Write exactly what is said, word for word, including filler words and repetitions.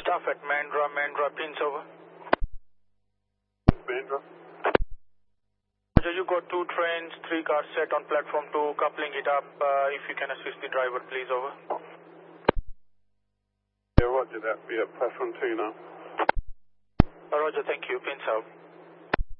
Staff at Mandra, Mandra, pins over. Mandra. Roger, you got two trains, three cars set on platform two, coupling it up. Uh, if you can assist the driver, please, over. Yeah, roger that. Be at platform two now. Uh, Roger, thank you. Pins out.